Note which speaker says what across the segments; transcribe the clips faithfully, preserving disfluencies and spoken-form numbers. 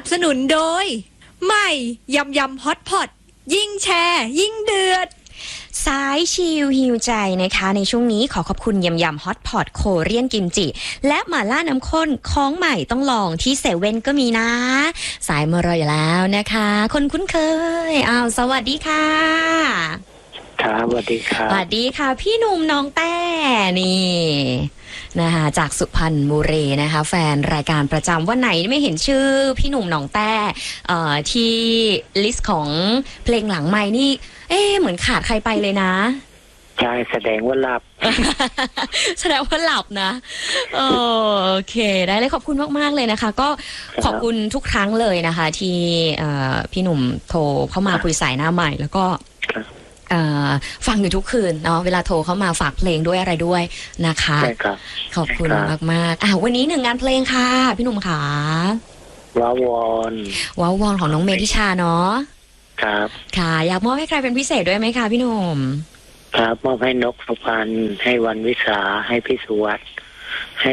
Speaker 1: สนุนโดยใหม่ยำยำฮอตพอตยิ่งแชร์ยิ่งเดือด
Speaker 2: สายชิลฮิวใจนะคะในช่วงนี้ขอขอบคุณยำยำฮอตพอตโคเรียนกิมจิและหม่าล่าน้ำข้นของใหม่ต้องลองที่เซเว่นก็มีนะสายมารออยู่แล้วนะคะคนคุ้นเคยอ้าวสวัสดีค่ะ
Speaker 3: ครับสวัสดีครับ
Speaker 2: สวัสดีค่ะพี่หนุ่มน้องแต้นี่นะคะจากสุพรรณบุรีนะคะแฟนรายการประจำวันไหนไม่เห็นชื่อพี่หนุ่มน้องแต้เอ่อที่ลิสต์ของเพลงหลังไมค์นี่เอ๊ะเหมือนขาดใครไปเลยนะ
Speaker 3: ใช่แสดงว่าหลับ
Speaker 2: แสดงว่าหลับนะโอเคได้เลยขอบคุณมากๆเลยนะคะก็ขอบคุณทุกครั้งเลยนะคะที่พี่หนุ่มโทรเข้ามาคุยสายหน้าใหม่แล้วก็ฟังอยู่ทุกคืนเนาะเวลาโทรเข้ามาฝากเพลงด้วยอะไรด้วยนะคะ
Speaker 3: ใช่ครับ
Speaker 2: ขอบคุณมากๆอ่ะวันนี้หนึ่งงานเพลงค่ะพี่หนุ่มค่ะ
Speaker 3: ว้าวอน
Speaker 2: ว้าวอนของน้องเมธิชาเนาะ
Speaker 3: ครับ
Speaker 2: ค่ะอยากมอบให้ใครเป็นพิเศษด้วยไหมคะพี่หนุ่ม
Speaker 3: ครับมอบให้นกสุพรรณให้วันวิสาให้พี่สุวัสด์ให้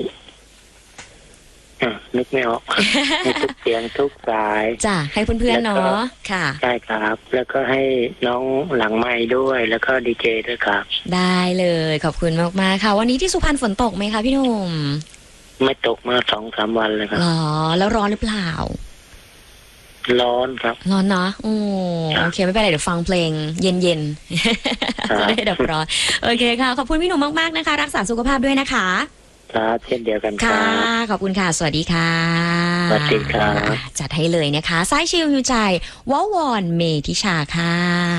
Speaker 3: นึกไม่ออก ให้ทุกเสียงทุกสาย
Speaker 2: จ้ะให้เพื่อนๆเนาะค่ะ
Speaker 3: ใช่ครับแล้วก็ให้น้องหลังไม้ด้วยแล้วก็ดีเจด้วยครับ
Speaker 2: ได้เลยขอบคุณมากๆค่ะวันนี้ที่สุพรรณฝนตกไหมคะพี่หนุ่ม
Speaker 3: ไม่ตกมาสองสามวันเลยครับ
Speaker 2: อ๋อแล้วร้อนหรือเปล่า
Speaker 3: ร้อนครับ
Speaker 2: ร้อนเนาะโอ้โอเคไม่เป็นไรเดี๋ยวฟังเพลงเย็นๆจะได้ดับร้อนโอเคค่ะขอบคุณพี่หนุ่มมากๆนะคะรักษาสุขภาพด้วยนะคะ
Speaker 3: ครับเช่นเดียวกัน
Speaker 2: ค่ะขอบคุณค่ะสวัสดีค่ะ
Speaker 3: สวัสดีครับ
Speaker 2: จัดให้เลยนะคะสายชิลฮิวใจว้าวอนเมธิชาค่ะ